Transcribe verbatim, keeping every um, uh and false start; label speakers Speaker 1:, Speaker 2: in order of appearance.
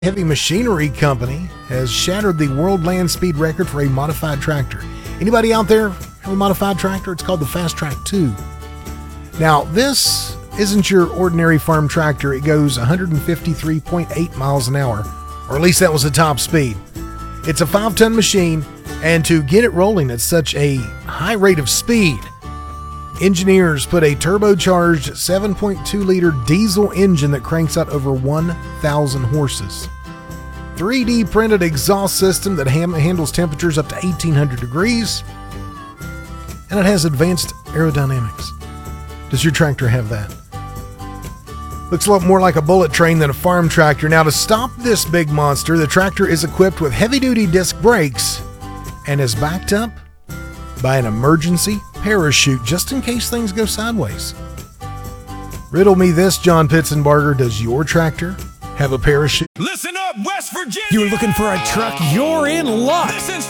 Speaker 1: Heavy Machinery Company has shattered the world land speed record for a modified tractor. Anybody out there have a modified tractor? It's called the Fast Track two. Now, this isn't your ordinary farm tractor. It goes one hundred fifty-three point eight miles an hour, or at least that was the top speed. It's a five-ton machine, and to get it rolling at such a high rate of speed, engineers put a turbocharged seven point two liter diesel engine that cranks out over one thousand horses. three D printed exhaust system that ham- handles temperatures up to eighteen hundred degrees. And it has advanced aerodynamics. Does your tractor have that? Looks a lot more like a bullet train than a farm tractor. Now, to stop this big monster, the tractor is equipped with heavy-duty disc brakes and is backed up by an emergency parachute just in case things go sideways. Riddle me this, John Pitzenbarger. Does your tractor have a parachute?
Speaker 2: Listen up, West Virginia!
Speaker 3: You're looking for a truck? You're in luck!
Speaker 2: This is